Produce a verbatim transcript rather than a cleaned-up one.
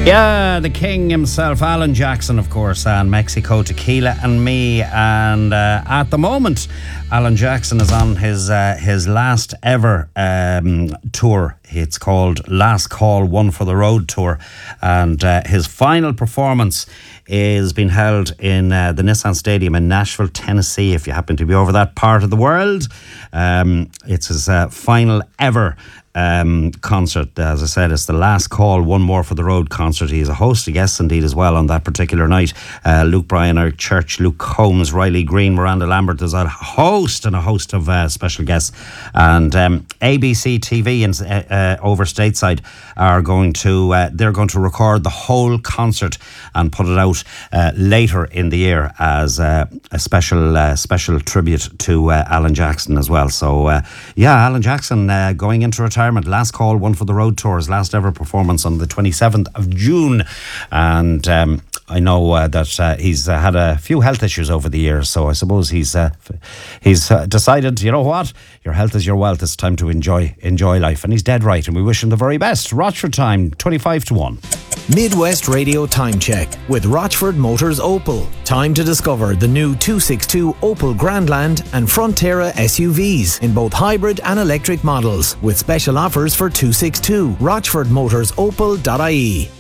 Yeah, the king himself, Alan Jackson, of course, and Mexico Tequila and Me. And uh, at the moment, Alan Jackson is on his uh, his last ever um, tour. It's called Last Call, One for the Road tour. And uh, his final performance is being held in uh, the Nissan Stadium in Nashville, Tennessee, if you happen to be over that part of the world. Um, it's his uh, final ever Um, concert. As I said, it's the Last Call, One More for the Road concert. He's a host of guests indeed as well on that particular night. Uh, Luke Bryan, Eric Church, Luke Combs, Riley Green, Miranda Lambert. There's a host and a host of uh, special guests. And um, A B C T V in, uh, uh, over stateside are going to, uh, they're going to record the whole concert and put it out uh, later in the year as uh, a special uh, special tribute to uh, Alan Jackson as well. So uh, yeah, Alan Jackson uh, going into retirement. Last Call, One for the Road tour, his last ever performance on the twenty-seventh of June. And um, I know uh, that uh, he's uh, had a few health issues over the years, so I suppose he's uh, he's uh, decided, you know what, your health is your wealth. It's time to enjoy enjoy life, and he's dead right, and we wish him the very best. Rochford time, twenty-five to one. Midwest Radio Time Check with Rochford Motors Opel. Time to discover the new two sixty-two Opel Grandland and Frontera S U Vs in both hybrid and electric models with special offers for two sixty-two. rochford motors opel dot I E.